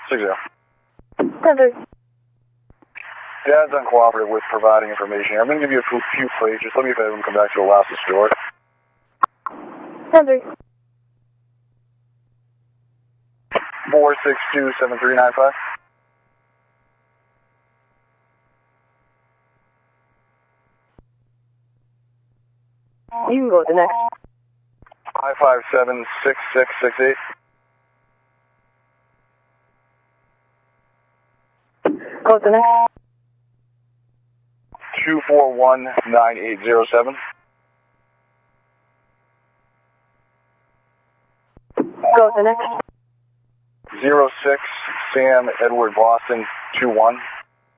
60. 10-3. Dad's uncooperative with providing information. I'm going to give you a few plays. Just let me have him come back to the last store. 10-3. 462-7395. You can go with the next. 557-6668. Go with the next. 241-9807. Go with the next. 06 Sam Edward Boston 21.